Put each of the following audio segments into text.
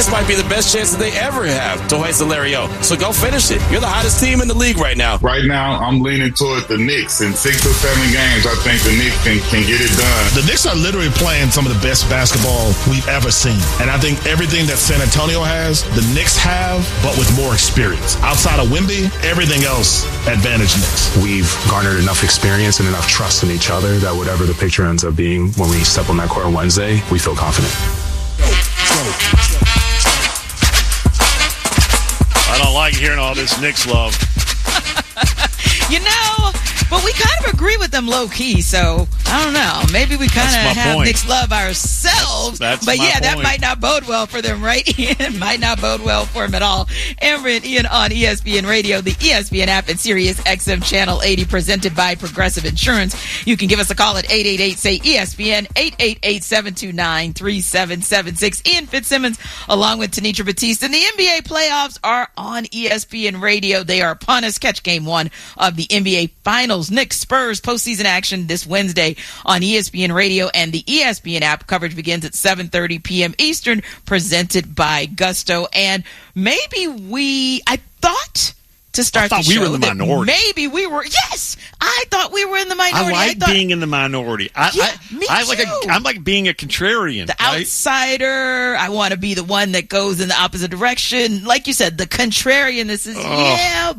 this might be the best chance that they ever have to hoist the Larry-O. So go finish it. You're the hottest team in the league right now. Right now, I'm leaning toward the Knicks. In 6 or 7 games, I think the Knicks can get it done. The Knicks are literally playing some of the best basketball we've ever seen. And I think everything that San Antonio has, the Knicks have, but with more experience. Outside of Wemby, everything else, advantage Knicks. We've garnered enough experience and enough trust in each other that whatever the picture ends up being when we step on that court on Wednesday, we feel confident. I don't like hearing all this Knicks love. But we kind of agree with them low-key, so I don't know. Maybe we kind of have Knicks love ourselves. That's but, my point. That might not bode well for them, right, Ian? Might not bode well for them at all. Amber and Ian on ESPN Radio, the ESPN app, and Sirius XM Channel 80, presented by Progressive Insurance. You can give us a call at 888-SAY-ESPN, 888-729-3776. Ian Fitzsimmons, along with Tanitra Batiste. And the NBA playoffs are on ESPN Radio. They are upon us. Catch Game 1 of the NBA Finals. Knicks Spurs postseason action this Wednesday on ESPN Radio and the ESPN app. Coverage begins at 7:30 p.m. Eastern, presented by Gusto. And maybe I thought to start the show we were in the minority. Maybe we were. Yes, I thought we were in the minority. I like being in the minority. Me too. I'm like being a contrarian. The outsider. I want to be the one that goes in the opposite direction. Like you said, the contrarian. This is, a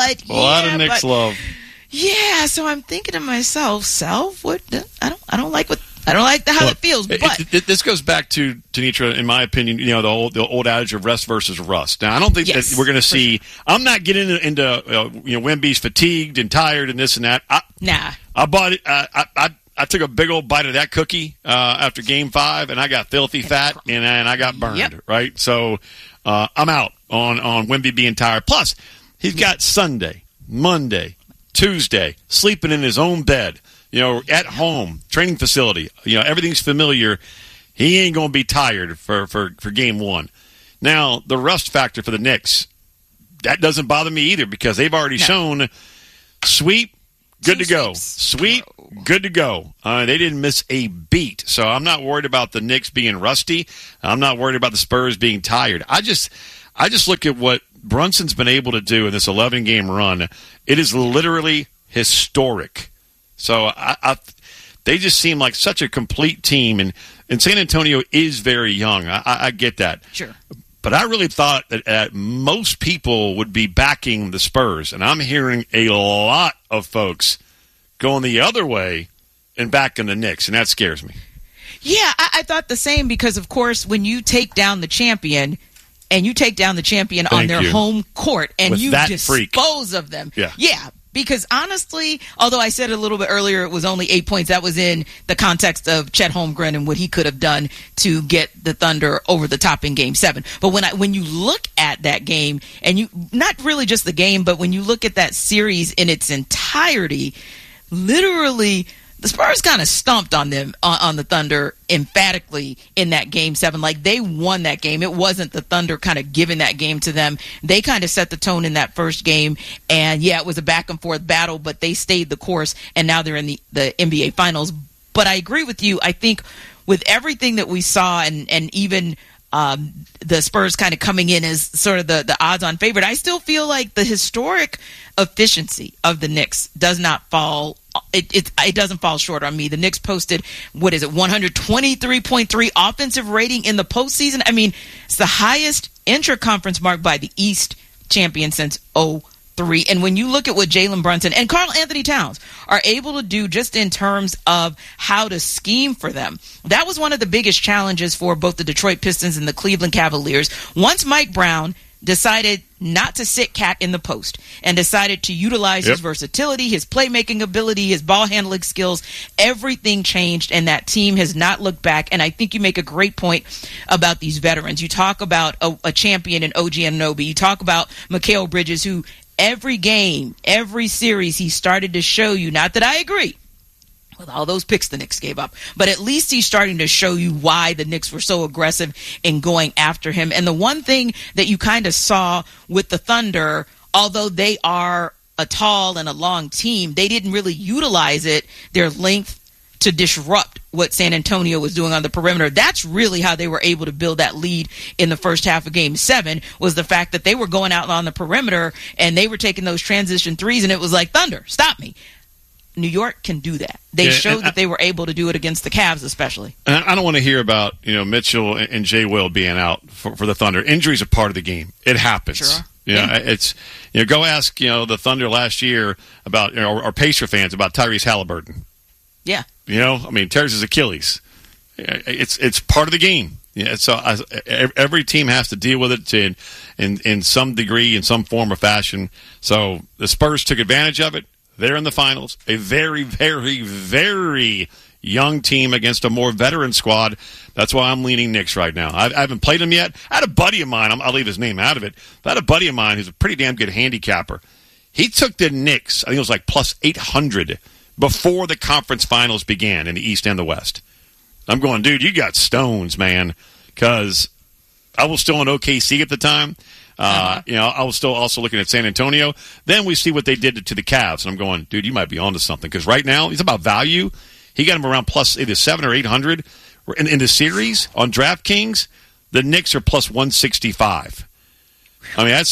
lot of Knicks love. Yeah, so I'm thinking to myself, what? I don't like how it feels. But this goes back to Tanitra, in my opinion. The old adage of rest versus rust. Now, I don't think that we're going to see. Sure. I'm not getting into Wemby's fatigued and tired and this and that. Nah. I bought it. I took a big old bite of that cookie after Game 5, and I got filthy fat and I got burned. Yep. Right, so I'm out on Wemby being tired. Plus, he's got Sunday, Monday, Tuesday, sleeping in his own bed, at home, training facility, everything's familiar. He ain't going to be tired for Game 1. Now, the rust factor for the Knicks, that doesn't bother me either because they've already shown sweep, good to go. Sweep, good to go. They didn't miss a beat. So I'm not worried about the Knicks being rusty. I'm not worried about the Spurs being tired. I just look at what Brunson's been able to do in this 11-game run. It is literally historic. So they just seem like such a complete team. And San Antonio is very young. I get that. Sure. But I really thought that most people would be backing the Spurs. And I'm hearing a lot of folks going the other way and backing the Knicks. And that scares me. Yeah, I thought the same because, of course, when you take down the champion – and you take down the champion on their home court, and you dispose of them. Yeah, because honestly, although I said a little bit earlier it was only 8 points, that was in the context of Chet Holmgren and what he could have done to get the Thunder over the top in Game 7. But when you look at that game, and you not really just the game, but when you look at that series in its entirety, literally – the Spurs kind of stomped on them, on the Thunder, emphatically in that Game 7. Like, they won that game. It wasn't the Thunder kind of giving that game to them. They kind of set the tone in that first game. And, it was a back-and-forth battle, but they stayed the course, and now they're in the NBA Finals. But I agree with you. I think with everything that we saw and even the Spurs kind of coming in as sort of the odds-on favorite, I still feel like the historic efficiency of the Knicks does not fall. It doesn't fall short on me. The Knicks posted, 123.3 offensive rating in the postseason. I mean, it's the highest intra-conference mark by the East champion since 2003. And when you look at what Jalen Brunson and Karl Anthony Towns are able to do just in terms of how to scheme for them, that was one of the biggest challenges for both the Detroit Pistons and the Cleveland Cavaliers. Once Mike Brown decided not to sit Cat in the post and decided to utilize his versatility, his playmaking ability, his ball handling skills, everything changed, and that team has not looked back. And I think you make a great point about these veterans. You talk about a champion in OG Anunoby. You talk about Mikal Bridges, who every game, every series, he started to show you, not that I agree with all those picks the Knicks gave up, but at least he's starting to show you why the Knicks were so aggressive in going after him. And the one thing that you kind of saw with the Thunder, although they are a tall and a long team, they didn't really utilize their length to disrupt what San Antonio was doing on the perimeter. That's really how they were able to build that lead in the first half of Game 7, was the fact that they were going out on the perimeter and they were taking those transition threes, and it was like, Thunder, stop me. New York can do that. They showed that they were able to do it against the Cavs, especially. And I don't want to hear about Mitchell and Jay Will being out for the Thunder. Injuries are part of the game. It happens. Sure. It's go ask the Thunder last year about or Pacer fans about Tyrese Halliburton. Yeah. Tears his Achilles. It's part of the game. Yeah. So every team has to deal with it in some degree, in some form or fashion. So the Spurs took advantage of it. They're in the finals. A very, very, very young team against a more veteran squad. That's why I'm leaning Knicks right now. I haven't played them yet. I had a buddy of mine. I'll leave his name out of it. I had a buddy of mine who's a pretty damn good handicapper. He took the Knicks, I think it was like plus 800 before the conference finals began in the East and the West. I'm going, dude, you got stones, man, because I was still in OKC at the time. I was still also looking at San Antonio. Then we see what they did to the Cavs, and I'm going, dude, you might be onto something, because right now it's about value. He got him around plus either 700 or 800 in the series on DraftKings. The Knicks are plus 165. I mean,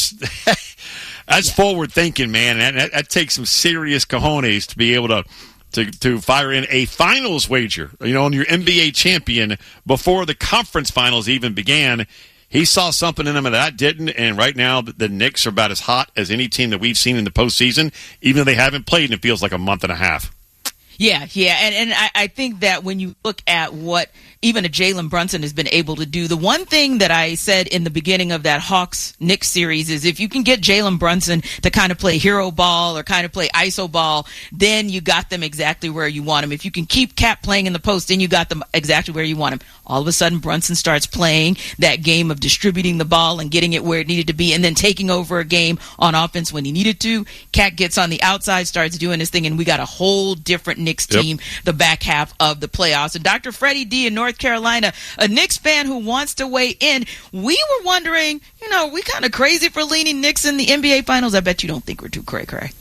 that's forward thinking, man. That takes some serious cojones to be able to fire in a finals wager, on your NBA champion before the conference finals even began. He saw something in him that I didn't, and right now the Knicks are about as hot as any team that we've seen in the postseason, even though they haven't played, and it feels like a month and a half. Yeah, and I think that when you look at what even a Jalen Brunson has been able to do, the one thing that I said in the beginning of that Hawks-Knicks series is if you can get Jalen Brunson to kind of play hero ball or kind of play iso ball, then you got them exactly where you want them. If you can keep Cat playing in the post, then you got them exactly where you want them. All of a sudden, Brunson starts playing that game of distributing the ball and getting it where it needed to be and then taking over a game on offense when he needed to. Cat gets on the outside, starts doing his thing, and we got a whole different Knicks team the back half of the playoffs. And Dr. Freddie D in North Carolina, a Knicks fan who wants to weigh in. We were wondering, we kind of crazy for leaning Knicks in the NBA Finals. I bet you don't think we're too cray-cray.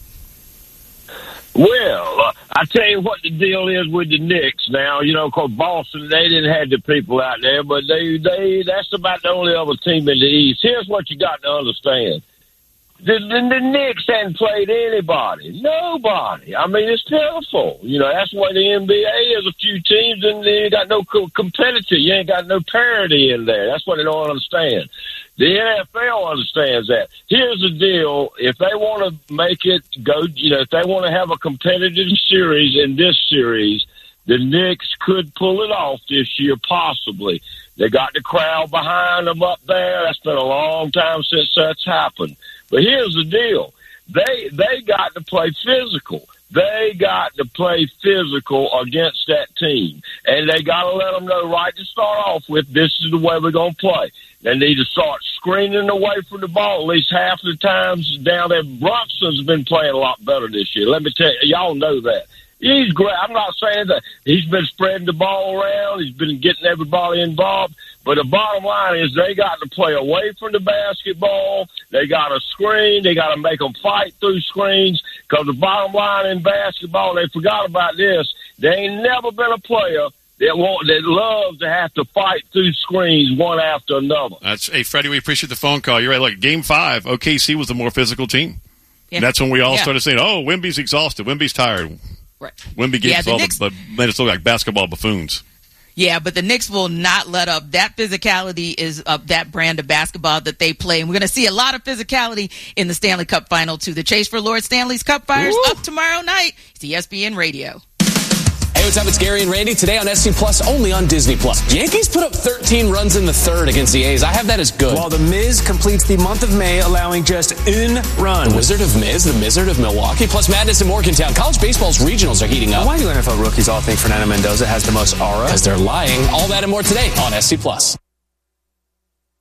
Well, I tell you what the deal is with the Knicks now. Because Boston, they didn't have the people out there, but that's about the only other team in the East. Here's what you got to understand. The Knicks hadn't played anybody. Nobody. I mean, it's pitiful. That's why the NBA has a few teams and you got no competitive. You ain't got no parity in there. That's what they don't understand. The NFL understands that. Here's the deal. If they want to make it go, if they want to have a competitive series in this series, the Knicks could pull it off this year, possibly. They got the crowd behind them up there. That's been a long time since that's happened. But here's the deal. They got to play physical. They got to play physical against that team. And they got to let them know right to start off with, this is the way we're going to play. They need to start screening away from the ball at least half the times down there. Brunson's been playing a lot better this year. Let me tell you, y'all know that. He's great. I'm not saying that he's been spreading the ball around. He's been getting everybody involved. But the bottom line is they got to play away from the basketball. They got to screen. They got to make them fight through screens. Because the bottom line in basketball, they forgot about this. There ain't never been a player that loves to have to fight through screens one after another. Hey, Freddie, we appreciate the phone call. You're right. Look, Game 5, OKC was the more physical team. Yeah. And that's when we all started saying, Wemby's exhausted. Wemby's tired. Right. Wemby gets all made us look like basketball buffoons. Yeah, but the Knicks will not let up. That physicality is that brand of basketball that they play. And we're going to see a lot of physicality in the Stanley Cup Final, too. The chase for Lord Stanley's Cup fires up tomorrow night. It's ESPN Radio. Hey, what's up? It's Gary and Randy. Today on SC Plus, only on Disney Plus. Yankees put up 13 runs in the third against the A's. I have that as good. While The Miz completes the month of May, allowing just one run. The Wizard of Miz, the Wizard of Milwaukee, plus madness in Morgantown. College baseball's regionals are heating up. Why do NFL rookies all think Fernando Mendoza has the most aura? Because they're lying. All that and more today on SC Plus.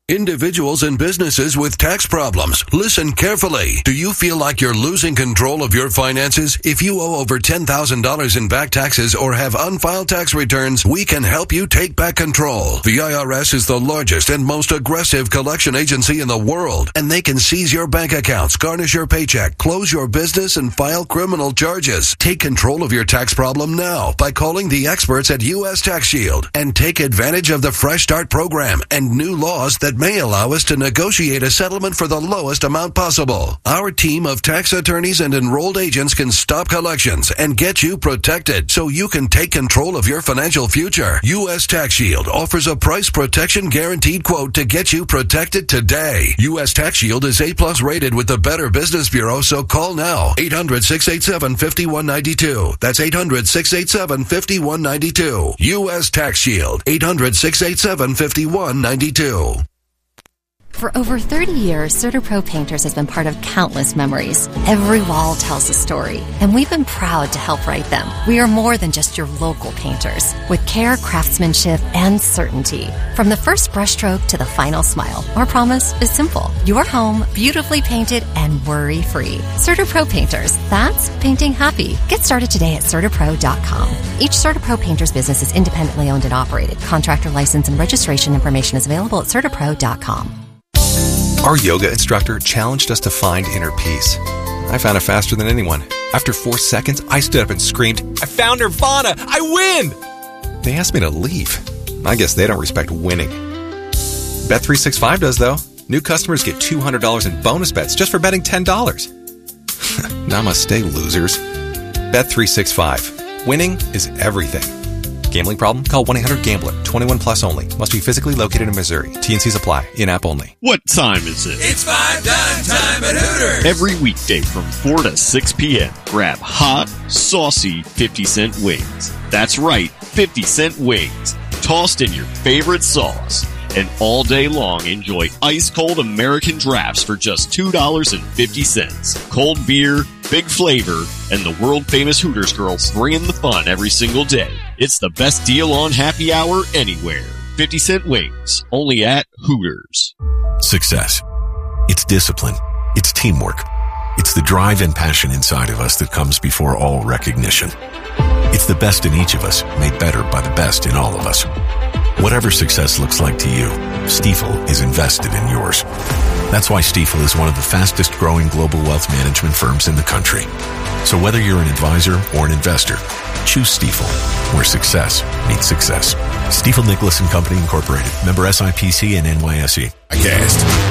Individuals and businesses with tax problems, listen carefully. Do you feel like you're losing control of your finances? If you owe over $10,000 in back taxes or have unfiled tax returns, we can help you take back control. The IRS is the largest and most aggressive collection agency in the world, and they can seize your bank accounts, garnish your paycheck, close your business, and file criminal charges. Take control of your tax problem now by calling the experts at U.S. Tax Shield and take advantage of the Fresh Start program and new laws that may allow us to negotiate a settlement for the lowest amount possible. Our team of tax attorneys and enrolled agents can stop collections and get you protected so you can take control of your financial future. U.S. Tax Shield offers a price protection guaranteed quote to get you protected today. U.S. Tax Shield is A+ rated with the Better Business Bureau, so call now. 800-687-5192. That's 800-687-5192. U.S. Tax Shield. 800-687-5192. For over 30 years, CertaPro Painters has been part of countless memories. Every wall tells a story, and we've been proud to help write them. We are more than just your local painters, with care, craftsmanship, and certainty. From the first brushstroke to the final smile, our promise is simple. Your home, beautifully painted and worry-free. CertaPro Painters, that's painting happy. Get started today at CertaPro.com. Each CertaPro Painters business is independently owned and operated. Contractor license and registration information is available at CertaPro.com. Our yoga instructor challenged us to find inner peace. I found it faster than anyone. After 4 seconds, I stood up and screamed, "I found Nirvana! I win!" They asked me to leave. I guess they don't respect winning. Bet365 does, though. New customers get $200 in bonus bets just for betting $10. Namaste, losers. Bet365. Winning is everything. Gambling problem? Call 1-800-GAMBLER. 21 plus only. Must be physically located in Missouri. T&Cs apply. In-app only. What time is it? It's 5 time at Hooters. Every weekday from 4 to 6 p.m. Grab hot, saucy 50-cent wings. That's right, 50-cent wings. Tossed in your favorite sauce. And all day long, enjoy ice-cold American drafts for just $2.50. Cold beer, big flavor, and the world-famous Hooters girls bringing the fun every single day. It's the best deal on happy hour anywhere. 50-cent wings, only at Hooters. Success. It's discipline. It's teamwork. It's the drive and passion inside of us that comes before all recognition. It's the best in each of us, made better by the best in all of us. Whatever success looks like to you, Stifel is invested in yours. That's why Stifel is one of the fastest growing global wealth management firms in the country. So whether you're an advisor or an investor, choose Stifel, where success meets success. Stifel Nicholas & Company Incorporated. Member SIPC and NYSE. Cast.